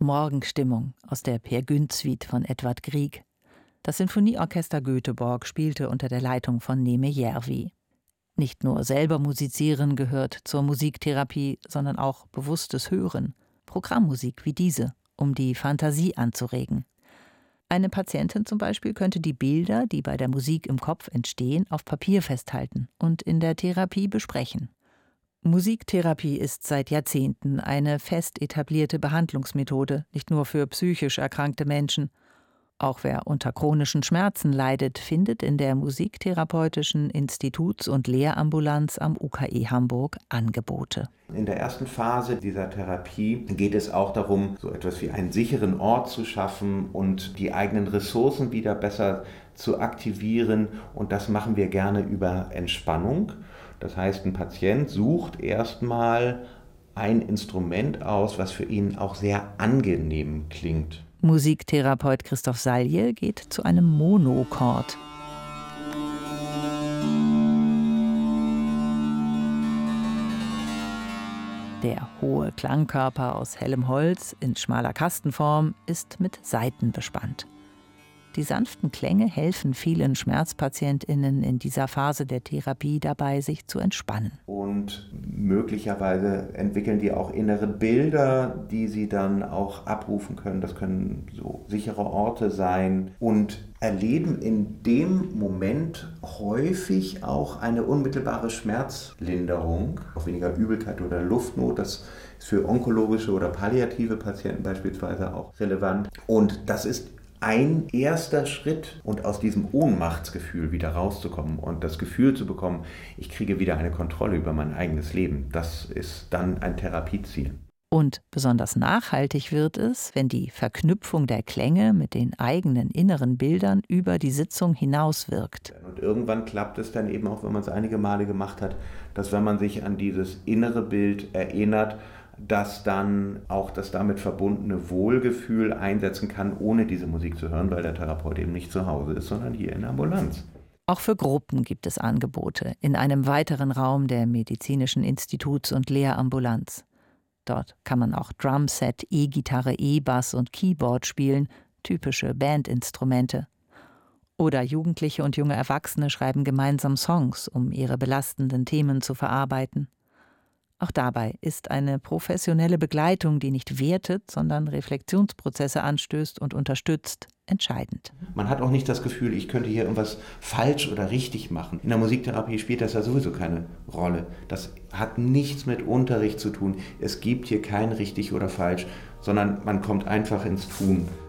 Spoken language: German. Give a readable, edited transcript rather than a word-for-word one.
Morgenstimmung aus der Peer Gynt-Suite von Edvard Grieg. Das Sinfonieorchester Göteborg spielte unter der Leitung von Neeme Järvi. Nicht nur selber musizieren gehört zur Musiktherapie, sondern auch bewusstes Hören, Programmmusik wie diese, um die Fantasie anzuregen. Eine Patientin zum Beispiel könnte die Bilder, die bei der Musik im Kopf entstehen, auf Papier festhalten und in der Therapie besprechen. Musiktherapie ist seit Jahrzehnten eine fest etablierte Behandlungsmethode, nicht nur für psychisch erkrankte Menschen. Auch wer unter chronischen Schmerzen leidet, findet in der Musiktherapeutischen Instituts- und Lehrambulanz am UKE Hamburg Angebote. In der ersten Phase dieser Therapie geht es auch darum, so etwas wie einen sicheren Ort zu schaffen und die eigenen Ressourcen wieder besser zu aktivieren. Und das machen wir gerne über Entspannung. Das heißt, ein Patient sucht erstmal ein Instrument aus, was für ihn auch sehr angenehm klingt. Musiktherapeut Christoph Salje geht zu einem Monochord. Der hohe Klangkörper aus hellem Holz in schmaler Kastenform ist mit Saiten bespannt. Die sanften Klänge helfen vielen SchmerzpatientInnen in dieser Phase der Therapie dabei, sich zu entspannen. Und möglicherweise entwickeln die auch innere Bilder, die sie dann auch abrufen können. Das können so sichere Orte sein und erleben in dem Moment häufig auch eine unmittelbare Schmerzlinderung, auch weniger Übelkeit oder Luftnot. Das ist für onkologische oder palliative Patienten beispielsweise auch relevant. Und das ist ein erster Schritt, und aus diesem Ohnmachtsgefühl wieder rauszukommen und das Gefühl zu bekommen, ich kriege wieder eine Kontrolle über mein eigenes Leben, das ist dann ein Therapieziel. Und besonders nachhaltig wird es, wenn die Verknüpfung der Klänge mit den eigenen inneren Bildern über die Sitzung hinaus wirkt. Und irgendwann klappt es dann eben auch, wenn man es einige Male gemacht hat, dass wenn man sich an dieses innere Bild erinnert, dass dann auch das damit verbundene Wohlgefühl einsetzen kann, ohne diese Musik zu hören, weil der Therapeut eben nicht zu Hause ist, sondern hier in der Ambulanz. Auch für Gruppen gibt es Angebote in einem weiteren Raum der Medizinischen Instituts- und Lehrambulanz. Dort kann man auch Drumset, E-Gitarre, E-Bass und Keyboard spielen, typische Bandinstrumente. Oder Jugendliche und junge Erwachsene schreiben gemeinsam Songs, um ihre belastenden Themen zu verarbeiten. Auch dabei ist eine professionelle Begleitung, die nicht wertet, sondern Reflexionsprozesse anstößt und unterstützt, entscheidend. Man hat auch nicht das Gefühl, ich könnte hier irgendwas falsch oder richtig machen. In der Musiktherapie spielt das ja sowieso keine Rolle. Das hat nichts mit Unterricht zu tun. Es gibt hier kein richtig oder falsch, sondern man kommt einfach ins Tun.